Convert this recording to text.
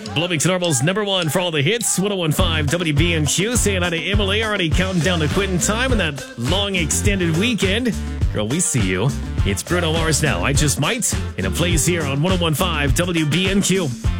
Bloomington Normal's #1 for all the hits, 1015 WBNQ. Saying hi to Emily, already counting down the quitting time and that long extended weekend. Girl, we see you. It's Bruno Mars now. I Just Might, in a place here on 1015 WBNQ.